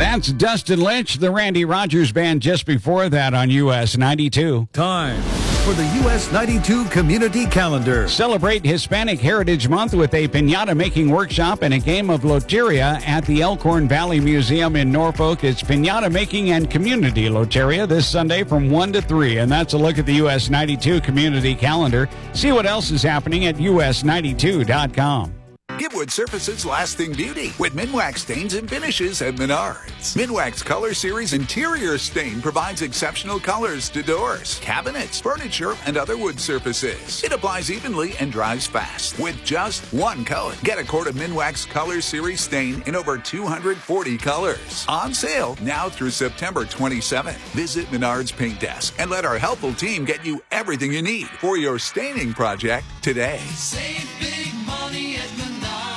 That's Dustin Lynch, the Randy Rogers Band, just before that on US 92. Time for the US 92 Community Calendar. Celebrate Hispanic Heritage Month with a piñata making workshop and a game of loteria at the Elkhorn Valley Museum in Norfolk. It's piñata making and community loteria this Sunday from 1 to 3. And that's a look at the US 92 Community Calendar. See what else is happening at us92.com. Give wood surfaces lasting beauty with Minwax stains and finishes at Menards. Minwax Color Series Interior Stain provides exceptional colors to doors, cabinets, furniture, and other wood surfaces. It applies evenly and dries fast with just one coat. Get a quart of Minwax Color Series Stain in over 240 colors. On sale now through September 27th. Visit Menards Paint Desk and let our helpful team get you everything you need for your staining project today. Save big money at Menards.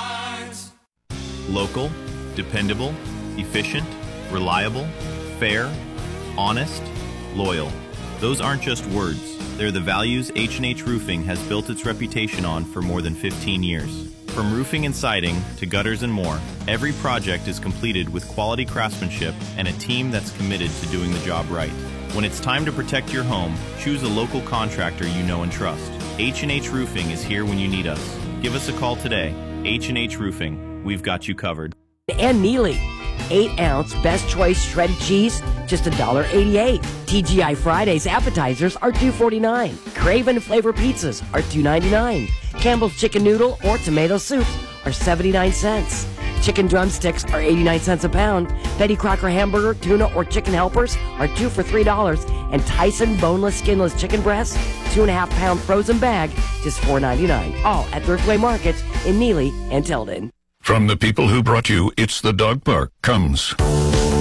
Local, dependable, efficient, reliable, fair, honest, loyal. Those aren't just words. They're the values H&H Roofing has built its reputation on for more than 15 years. From roofing and siding to gutters and more, every project is completed with quality craftsmanship and a team that's committed to doing the job right. When it's time to protect your home, choose a local contractor you know and trust. H&H Roofing is here when you need us. Give us a call today. H&H Roofing. We've got you covered. And Neely, 8-ounce Best Choice shredded cheese, just $1.88. TGI Fridays appetizers are $2.49. Craven flavor pizzas are $2.99. Campbell's chicken noodle or tomato soups are 79 cents. Chicken drumsticks are 89 cents a pound. Betty Crocker hamburger, tuna, or chicken helpers are 2 for $3. And Tyson boneless, skinless chicken breasts, 2.5-pound frozen bag, just $4.99. All at Thriftway Markets in Neely and Tilden. From the people who brought you It's the Dog Park comes